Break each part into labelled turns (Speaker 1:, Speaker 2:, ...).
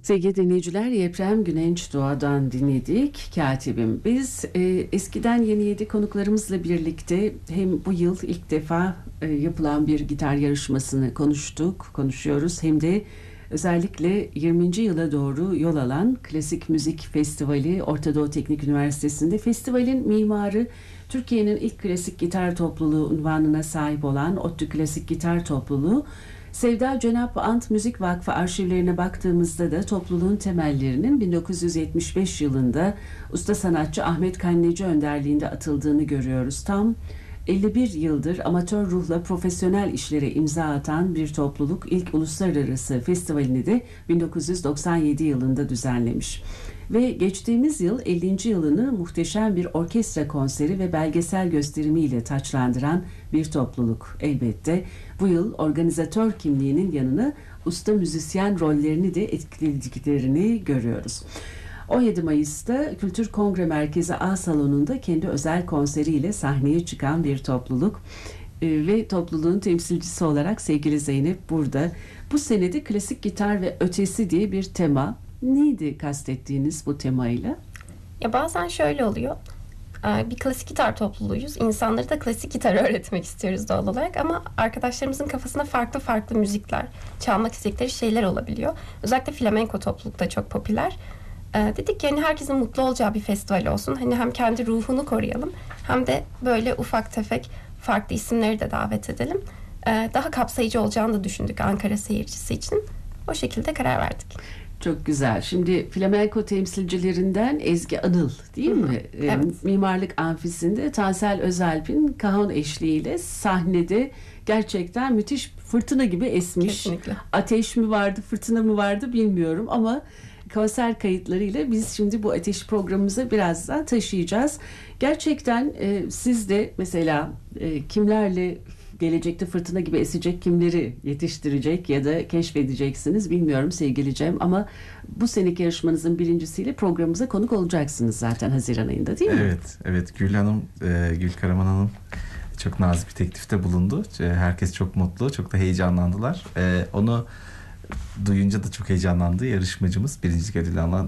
Speaker 1: Sevgili dinleyiciler, Yeprem Günenç Doğa'dan dinledik. Katibim. Biz eskiden Yeni Yedi konuklarımızla birlikte hem bu yıl ilk defa yapılan bir gitar yarışmasını konuşuyoruz. Hem de özellikle 20. yıla doğru yol alan Klasik Müzik Festivali Orta Doğu Teknik Üniversitesi'nde. Festivalin mimarı Türkiye'nin ilk klasik gitar topluluğu unvanına sahip olan ODTÜ Klasik Gitar Topluluğu. Sevda Cenap Ant Müzik Vakfı arşivlerine baktığımızda da topluluğun temellerinin 1975 yılında usta sanatçı Ahmet Kanneci önderliğinde atıldığını görüyoruz. Tam 51 yıldır amatör ruhla profesyonel işlere imza atan bir topluluk ilk uluslararası festivalini de 1997 yılında düzenlemiş. Ve geçtiğimiz yıl 50. yılını muhteşem bir orkestra konseri ve belgesel gösterimiyle taçlandıran bir topluluk. Elbette bu yıl organizatör kimliğinin yanına usta müzisyen rollerini de etkilediklerini görüyoruz. 17 Mayıs'ta Kültür Kongre Merkezi A Salonu'nda kendi özel konseriyle sahneye çıkan bir topluluk. Ve topluluğun temsilcisi olarak sevgili Zeynep burada. Bu senede klasik gitar ve ötesi diye bir tema. Neydi kastettiğiniz bu temayla?
Speaker 2: Ya bazen şöyle oluyor. Bir klasik gitar topluluğuyuz. İnsanları da klasik gitar öğretmek istiyoruz doğal olarak. Ama arkadaşlarımızın kafasında farklı müzikler, çalmak istedikleri şeyler olabiliyor. Özellikle flamenko toplulukta çok popüler. Dedik ki hani herkesin mutlu olacağı bir festival olsun. Hani hem kendi ruhunu koruyalım hem de böyle ufak tefek farklı isimleri de davet edelim. Daha kapsayıcı olacağını da düşündük Ankara seyircisi için. O şekilde karar verdik.
Speaker 1: Çok güzel. Şimdi flamenko temsilcilerinden Ezgi Anıl değil mi?
Speaker 2: Evet.
Speaker 1: Mimarlık Amfisi'nde Tansel Özalp'in kahon eşliğiyle sahnede gerçekten müthiş fırtına gibi esmiş.
Speaker 2: Kesinlikle.
Speaker 1: Ateş mi vardı, fırtına mı vardı bilmiyorum ama konser kayıtlarıyla biz şimdi bu ateş programımıza birazdan taşıyacağız. Gerçekten siz de mesela kimlerle gelecekte fırtına gibi esecek, kimleri yetiştirecek ya da keşfedeceksiniz bilmiyorum sevgili Cem, ama bu seneki yarışmanızın birincisiyle programımıza konuk olacaksınız zaten Haziran ayında değil mi?
Speaker 3: Evet. Gül Karaman Hanım çok nazik bir teklifte bulundu. Herkes çok mutlu, çok da heyecanlandılar. Onu duyunca da çok heyecanlandı yarışmacımız. Birinci ödül alan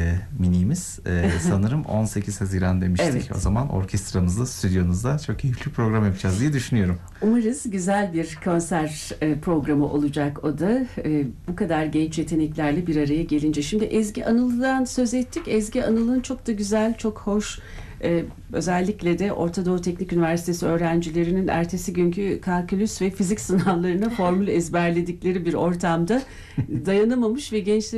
Speaker 3: minimiz. Sanırım 18 Haziran demiştik.
Speaker 1: Evet.
Speaker 3: O zaman orkestramızda, stüdyonuzda çok keyifli program yapacağız diye düşünüyorum.
Speaker 1: Umarız güzel bir konser programı olacak o da. Bu kadar genç yeteneklerle bir araya gelince. Şimdi Ezgi Anıl'dan söz ettik. Ezgi Anıl'ın çok da güzel, çok hoş, özellikle de Orta Doğu Teknik Üniversitesi öğrencilerinin ertesi günkü kalkülüs ve fizik sınavlarına formül ezberledikleri bir ortamda dayanamamış ve gençler